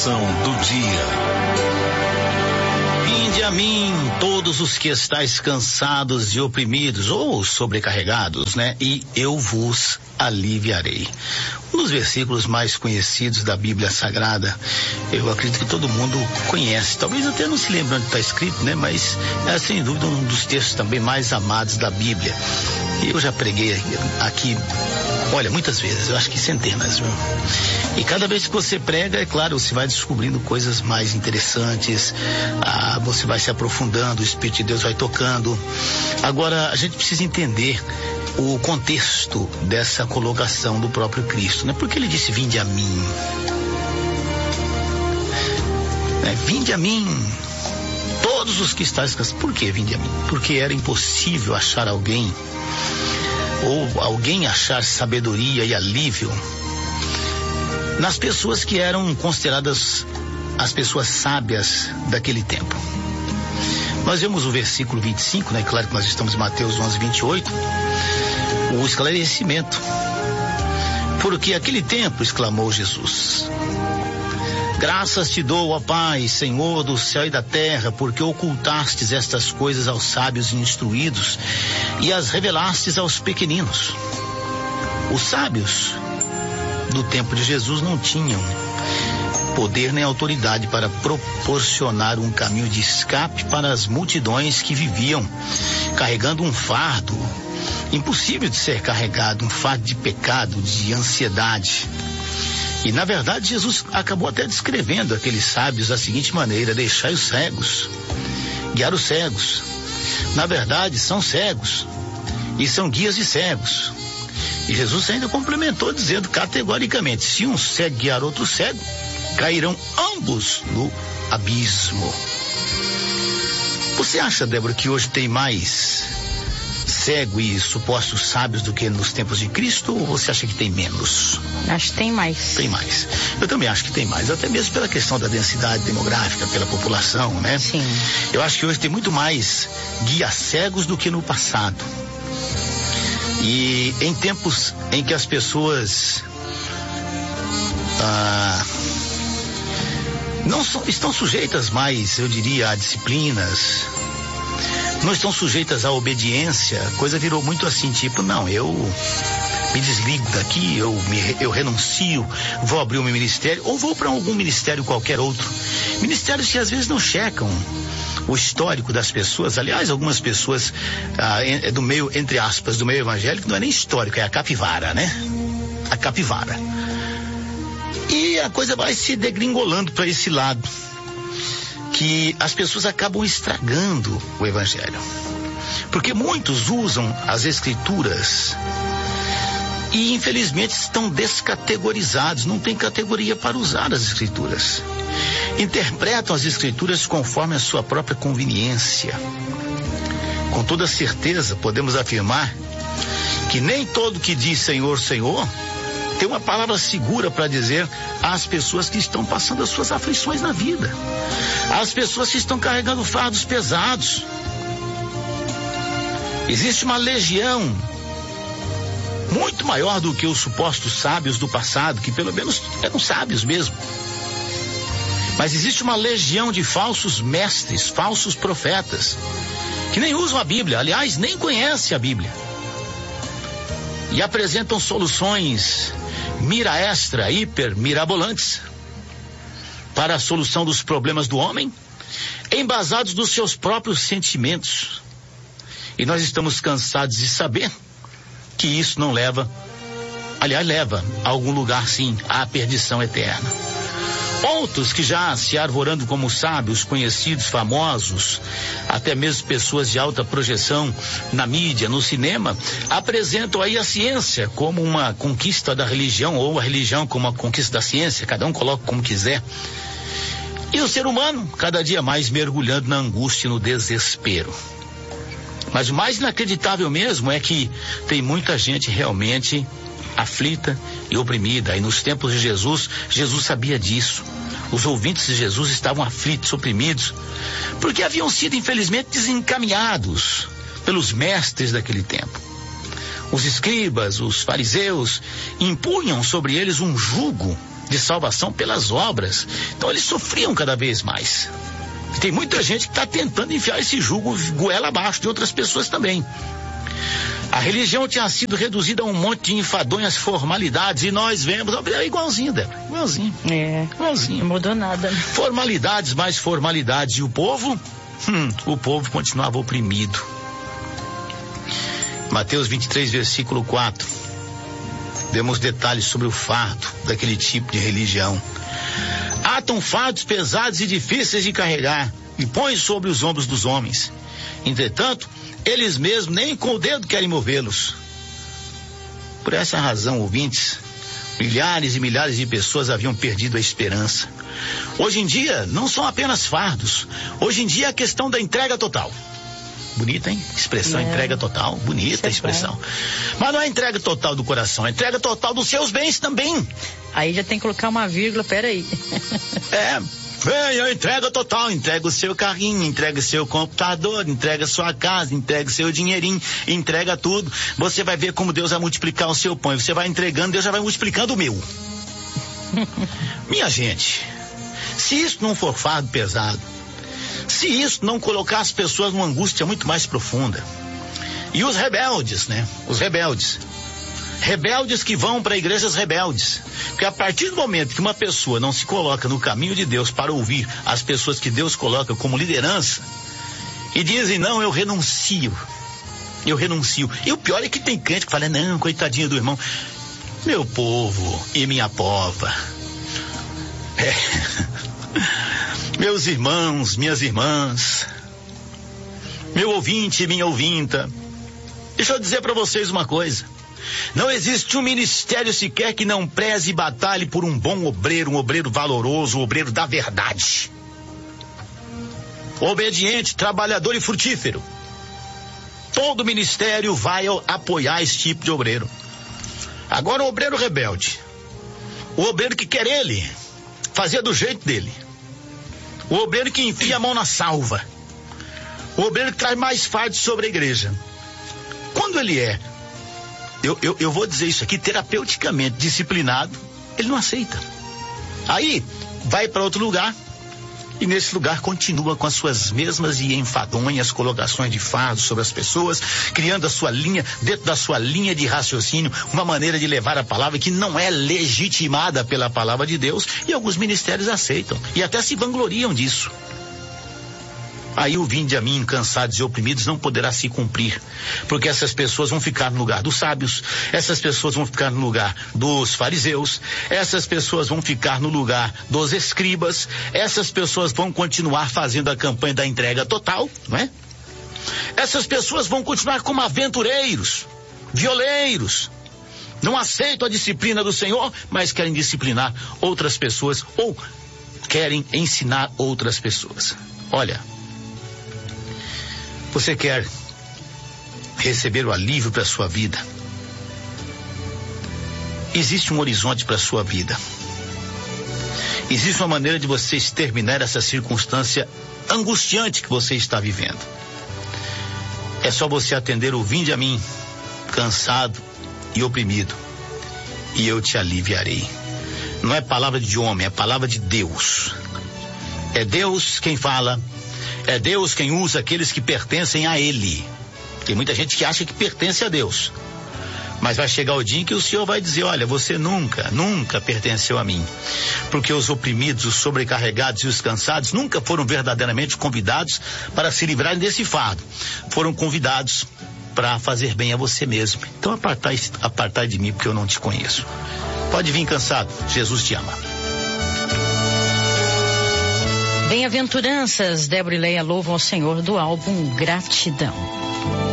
Oração do dia. Vinde a mim, todos os que estáis cansados e oprimidos ou sobrecarregados, e eu vos aliviarei. Um dos versículos mais conhecidos da Bíblia Sagrada, eu acredito que todo mundo conhece, talvez até não se lembre onde está escrito, mas é sem dúvida um dos textos também mais amados da Bíblia. E eu já preguei aqui, muitas vezes, eu acho que centenas, viu? E cada vez que você prega, é claro, você vai descobrindo coisas mais interessantes, você vai se aprofundando, o Espírito de Deus vai tocando. Agora, a gente precisa entender o contexto dessa colocação do próprio Cristo, Porque ele disse, vinde a mim. Vinde a mim, todos os que estáis cansados. Por que vinde a mim? Porque era impossível achar alguém, ou alguém achar sabedoria e alívio nas pessoas que eram consideradas as pessoas sábias daquele tempo. Nós vemos o versículo 25, Claro que nós estamos em Mateus 11, 28, o esclarecimento. Porque aquele tempo, exclamou Jesus, graças te dou, ó Pai, Senhor do céu e da terra, porque ocultastes estas coisas aos sábios e instruídos e as revelastes aos pequeninos. Os sábios do tempo de Jesus não tinham poder nem autoridade para proporcionar um caminho de escape para as multidões que viviam carregando um fardo impossível de ser carregado, um fardo de pecado, de ansiedade. E na verdade Jesus acabou até descrevendo aqueles sábios da seguinte maneira: deixai os cegos guiar os cegos. Na verdade são cegos e são guias de cegos. E Jesus ainda complementou dizendo categoricamente, se um cego guiar outro cego, cairão ambos no abismo. Você acha, Débora, que hoje tem mais cego e supostos sábios do que nos tempos de Cristo, ou você acha que tem menos? Acho que tem mais. Tem mais. Eu também acho que tem mais, até mesmo pela questão da densidade demográfica, pela população, Sim. Eu acho que hoje tem muito mais guias cegos do que no passado. E em tempos em que as pessoas não estão sujeitas mais, eu diria, a disciplinas, não estão sujeitas à obediência, a coisa virou muito assim, tipo, não, eu me desligo daqui, eu renuncio, vou abrir o meu ministério, ou vou para algum ministério qualquer outro. Ministérios que às vezes não checam o histórico das pessoas. Aliás, algumas pessoas do meio, entre aspas, do meio evangélico, não é nem histórico, é a capivara, A capivara. E a coisa vai se degringolando para esse lado, que as pessoas acabam estragando o evangelho. Porque muitos usam as escrituras e infelizmente estão descategorizados, não tem categoria para usar as escrituras. Interpretam as escrituras conforme a sua própria conveniência. Com toda certeza podemos afirmar que nem todo que diz Senhor, Senhor tem uma palavra segura para dizer às pessoas que estão passando as suas aflições na vida, às pessoas que estão carregando fardos pesados. Existe uma legião muito maior do que os supostos sábios do passado, que pelo menos eram sábios mesmo. Mas existe uma legião de falsos mestres, falsos profetas, que nem usam a Bíblia, aliás, nem conhecem a Bíblia. E apresentam soluções mira extra, hiper, mirabolantes para a solução dos problemas do homem, embasados nos seus próprios sentimentos. E nós estamos cansados de saber que isso não leva, aliás, leva a algum lugar sim, à perdição eterna. Outros que já se arvorando como sábios, conhecidos, famosos, até mesmo pessoas de alta projeção na mídia, no cinema, apresentam aí a ciência como uma conquista da religião, ou a religião como uma conquista da ciência, cada um coloca como quiser. E o ser humano, cada dia mais mergulhando na angústia e no desespero. Mas o mais inacreditável mesmo é que tem muita gente realmente aflita e oprimida. E nos tempos de Jesus, Jesus sabia disso. Os ouvintes de Jesus estavam aflitos, oprimidos, porque haviam sido infelizmente desencaminhados pelos mestres daquele tempo. Os escribas, os fariseus, impunham sobre eles um jugo de salvação pelas obras. Então eles sofriam cada vez mais. Tem muita gente que está tentando enfiar esse jugo goela abaixo de outras pessoas também. A religião tinha sido reduzida a um monte de enfadonhas formalidades e nós vemos, é igualzinho, Débora, igualzinho. Igualzinho. Não mudou nada. Formalidades, mais formalidades. E o povo continuava oprimido. Mateus 23, versículo 4. Demos detalhes sobre o fardo daquele tipo de religião. Atam fardos pesados e difíceis de carregar e põem sobre os ombros dos homens. Entretanto, eles mesmos nem com o dedo querem movê-los. Por essa razão, ouvintes, milhares e milhares de pessoas haviam perdido a esperança. Hoje em dia, não são apenas fardos. Hoje em dia é a questão da entrega total. Bonita, hein? Expressão, entrega total. Bonita a expressão. Mas não é entrega total do coração, é entrega total dos seus bens também. Aí já tem que colocar uma vírgula, peraí. Entrega total, entrega o seu carrinho, entrega o seu computador, entrega a sua casa, entrega o seu dinheirinho, entrega tudo. Você vai ver como Deus vai multiplicar o seu pão. Você vai entregando, Deus já vai multiplicando o meu. Minha gente, se isso não for fardo pesado, se isso não colocar as pessoas numa angústia muito mais profunda. E os rebeldes, né? Os rebeldes que vão para igrejas rebeldes. Porque a partir do momento que uma pessoa não se coloca no caminho de Deus para ouvir as pessoas que Deus coloca como liderança e dizem, não, eu renuncio. E o pior é que tem crente que fala, não, coitadinho do irmão. Meu povo e minha pova. Meus irmãos, minhas irmãs, meu ouvinte e minha ouvinta, deixa eu dizer para vocês uma coisa. Não existe um ministério sequer que não preze e batalhe por um bom obreiro, um obreiro valoroso, um obreiro da verdade. Obediente, trabalhador e frutífero. Todo ministério vai apoiar esse tipo de obreiro. Agora o obreiro rebelde, o obreiro que quer ele fazer do jeito dele, o obreiro que enfia a mão na salva, o obreiro que traz mais fardo sobre a igreja. Quando ele é, eu vou dizer isso aqui, terapeuticamente disciplinado, ele não aceita. Aí vai para outro lugar e nesse lugar continua com as suas mesmas e enfadonhas colocações de fardo sobre as pessoas, criando a sua linha, dentro da sua linha de raciocínio, uma maneira de levar a palavra que não é legitimada pela palavra de Deus, e alguns ministérios aceitam e até se vangloriam disso. Aí o vinde a mim, cansados e oprimidos, não poderá se cumprir, porque essas pessoas vão ficar no lugar dos sábios, essas pessoas vão ficar no lugar dos fariseus, essas pessoas vão ficar no lugar dos escribas, essas pessoas vão continuar fazendo a campanha da entrega total, não é? Essas pessoas vão continuar como aventureiros, violeiros, não aceitam a disciplina do Senhor, mas querem disciplinar outras pessoas ou querem ensinar outras pessoas. Olha, você quer receber o alívio para a sua vida? Existe um horizonte para a sua vida. Existe uma maneira de você exterminar essa circunstância angustiante que você está vivendo. É só você atender o vinde a mim, cansado e oprimido, e eu te aliviarei. Não é palavra de homem, é palavra de Deus. É Deus quem fala. É Deus quem usa aqueles que pertencem a Ele. Tem muita gente que acha que pertence a Deus. Mas vai chegar o dia em que o Senhor vai dizer, olha, você nunca pertenceu a mim. Porque os oprimidos, os sobrecarregados e os cansados nunca foram verdadeiramente convidados para se livrarem desse fardo. Foram convidados para fazer bem a você mesmo. Então apartai de mim, porque eu não te conheço. Pode vir cansado, Jesus te ama. Bem-aventuranças, Débora e Leia louvam ao Senhor do álbum Gratidão.